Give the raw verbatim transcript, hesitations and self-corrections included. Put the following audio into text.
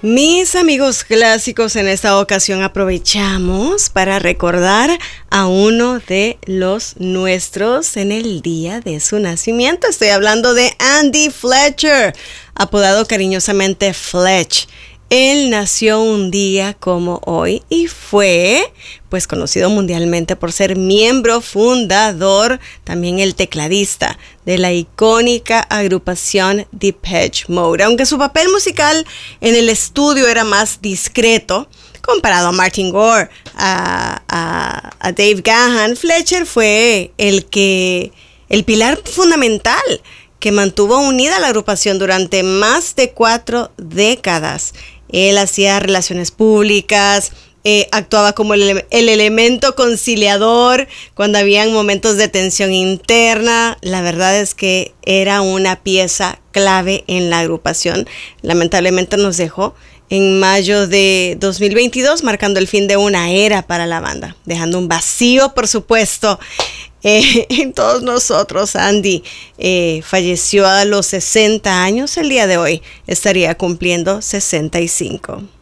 Mis amigos clásicos, en esta ocasión aprovechamos para recordar a uno de los nuestros en el día de su nacimiento. Estoy hablando de Andy Fletcher, apodado cariñosamente Fletch. Él nació un día como hoy y fue, pues, conocido mundialmente por ser miembro fundador, también el tecladista de la icónica agrupación Depeche Mode. Aunque su papel musical en el estudio era más discreto, comparado a Martin Gore, a, a, a Dave Gahan, Fletcher fue el que, el pilar fundamental que mantuvo unida a la agrupación durante más de cuatro décadas. Él hacía relaciones públicas, eh, actuaba como el, el elemento conciliador cuando habían momentos de tensión interna. La verdad es que era una pieza clave en la agrupación. Lamentablemente nos dejó en mayo de dos mil veintidós, marcando el fin de una era para la banda, dejando un vacío, por supuesto, Eh, en todos nosotros. Andy eh, falleció a los sesenta años. El día de hoy estaría cumpliendo sesenta y cinco.